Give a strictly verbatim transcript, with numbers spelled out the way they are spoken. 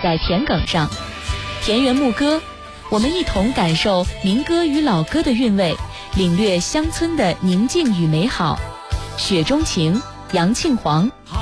在田埂上。田园牧歌，我们一同感受民歌与老歌的韵味，领略乡村的宁静与美好。雪中情，杨庆煌。